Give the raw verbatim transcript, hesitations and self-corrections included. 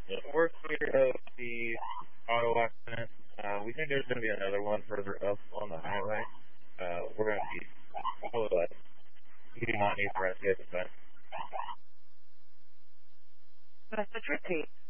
Yeah, we're clear of the auto accident. Uh, we think there's going to be another one further up on the highway. Uh, we're going to be follow that. You do not need to rescue at the fence. Message repeat.